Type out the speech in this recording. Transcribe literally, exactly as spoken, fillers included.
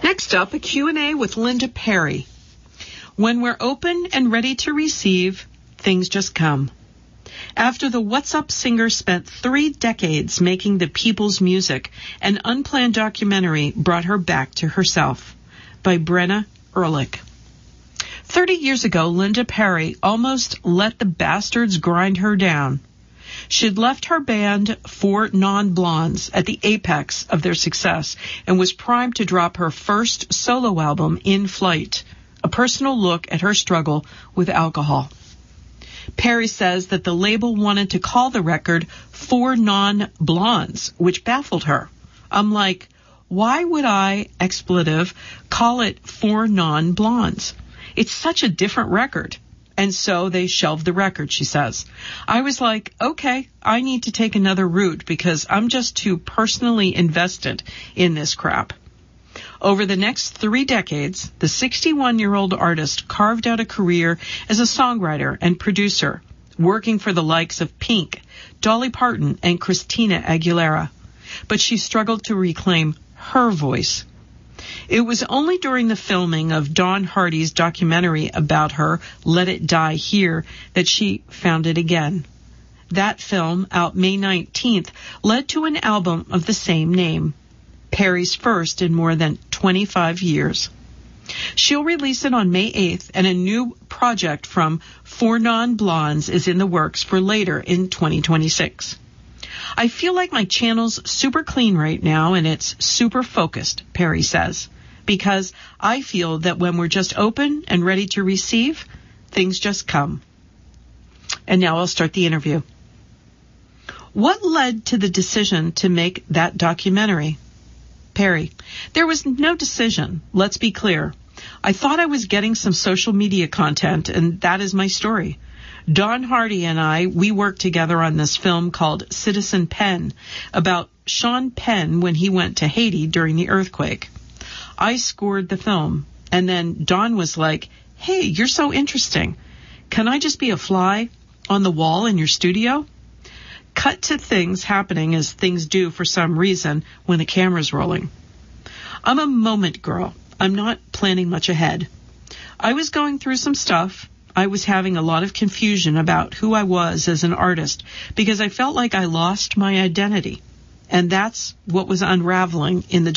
Next up, a Q and A with Linda Perry. When we're open and ready to receive, things just come. After the What's Up singer spent three decades making the people's music, an unplanned documentary brought her back to herself. By Brenna Ehrlich. Thirty years ago, Linda Perry almost let the bastards grind her down. She'd left her band, Four Non-Blondes, at the apex of their success and was primed to drop her first solo album, In Flight, a personal look at her struggle with alcohol. Perry says that the label wanted to call the record Four Non-Blondes, which baffled her. I'm like, why would I, expletive, call it Four Non-Blondes? It's such a different record. And so they shelved the record, she says. I was like, okay, I need to take another route because I'm just too personally invested in this crap. Over the next three decades, the sixty-one-year-old artist carved out a career as a songwriter and producer, working for the likes of Pink, Dolly Parton, and Christina Aguilera. But she struggled to reclaim her voice. It was only during the filming of Don Hardy's documentary about her, Let It Die Here, that she found it again. That film, out May nineteenth, led to an album of the same name, Perry's first in more than twenty-five years. She'll release it on May eighth, and a new project from Four Non-Blondes is in the works for later in twenty twenty-six. I feel like my channel's super clean right now, and it's super focused, Perry says, because I feel that when we're just open and ready to receive, things just come. And now I'll start the interview. What led to the decision to make that documentary? Perry: there was no decision. Let's be clear. I thought I was getting some social media content, and that is my story. Don Hardy and I, we worked together on this film called Citizen Penn, about Sean Penn when he went to Haiti during the earthquake. I scored the film, and then Don was like, hey, you're so interesting. Can I just be a fly on the wall in your studio? Cut to things happening as things do for some reason when the camera's rolling. I'm a moment girl. I'm not planning much ahead. I was going through some stuff. I was having a lot of confusion about who I was as an artist because I felt like I lost my identity. And that's what was unraveling in the